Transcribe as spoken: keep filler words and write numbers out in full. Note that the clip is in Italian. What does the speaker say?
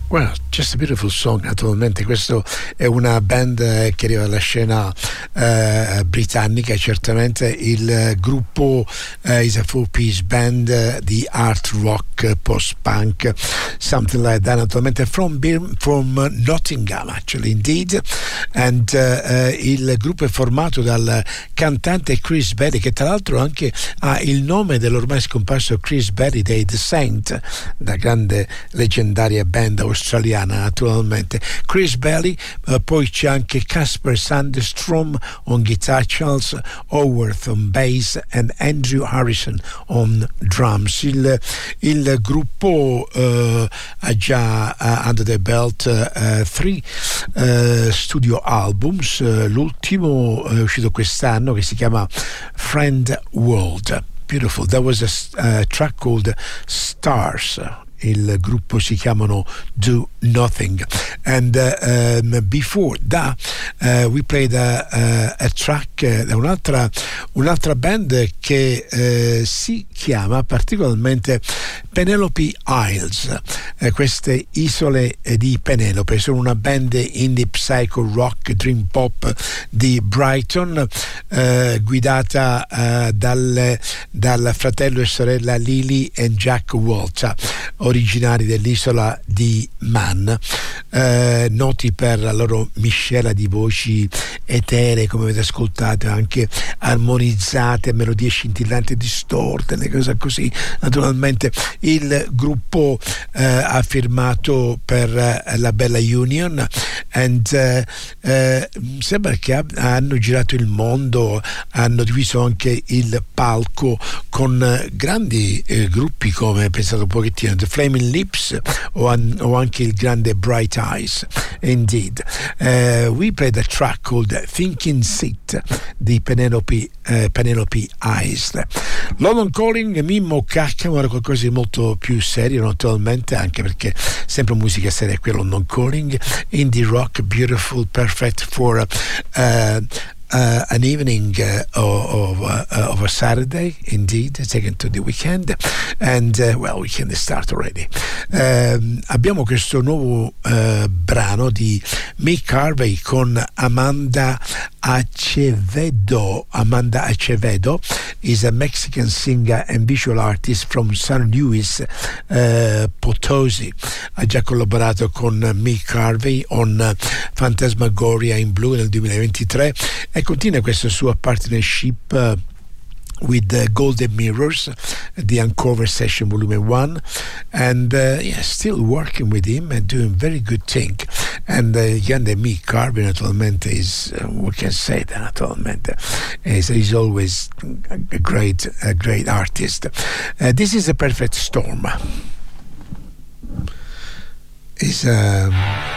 Well, just a beautiful song. Naturalmente questo è una band eh, che arriva dalla scena eh, britannica. Certamente il eh, gruppo eh, is a four-piece band uh, di art rock, uh, post-punk, something like that. Naturalmente from, Bir- from Nottingham, actually, indeed. And uh, uh, il gruppo è formato dal cantante Chris Berry, che tra l'altro anche ha il nome dell'ormai scomparso Chris Berry dei The Saint, la grande leggendaria band australiana, naturalmente. Chris Berry, uh, poi c'è anche Casper Sandstrom on guitar, Charles Howarth on bass and Andrew Harrison on drums. Il, il gruppo uh, ha già uh, under the belt uh, three uh, studio albums, uh, l'ultimo è uscito quest'anno che si chiama Friend World. Beautiful. There was a uh, track called Stars. Il gruppo si chiamano Do Nothing, and uh, um, before that uh, we played a, a, a track da uh, un'altra, un'altra band che uh, si chiama particolarmente Penelope Isles. Uh, queste isole di Penelope sono una band indie psycho rock dream pop di Brighton, uh, guidata uh, dal, dal fratello e sorella Lily e Jack Walter, originari dell'isola di Man, eh, noti per la loro miscela di voci eteree, come avete ascoltato, anche armonizzate, melodie scintillanti e distorte, le cose così. Naturalmente il gruppo eh, ha firmato per eh, la Bella Union, and eh, eh, sembra che ab- hanno girato il mondo, hanno diviso anche il palco con eh, grandi eh, gruppi come, pensate un pochettino, The Flaming Lips o, an- o anche il grande Bright Eyes. Indeed, uh, we played a track called Thinking Seat di Penelope, uh, Penelope Eyes. London Calling, Mimmo Caccamo, era qualcosa di molto più serio, naturalmente, anche perché sempre musica seria qui a London Calling. Indie rock, beautiful, perfect for uh, Uh, an evening uh, of, uh, of a Saturday, indeed, taken to the weekend, and uh, well, weekend is start already. Um, abbiamo questo nuovo uh, brano di Mick Harvey con Amanda Acevedo. Amanda Acevedo is a Mexican singer and visual artist from San Luis uh, Potosi. Ha già collaborato con Mick Harvey on uh, Phantasmagoria in Blue nel duemilaventitré e continua questa sua partnership uh, with uh, Golden Mirrors, the Uncover Session Volume one, and uh, yeah, still working with him and doing very good thing. And uh, grande Mick Harvey, naturalmente, is uh, we can say that naturalmente is he's always a great a great artist. Uh, this is a perfect storm. Is um